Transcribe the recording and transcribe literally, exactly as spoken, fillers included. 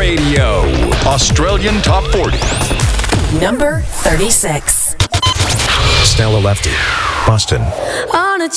Radio. Australian Top forty. Number thirty-six. Stella Lefty, Boston. On a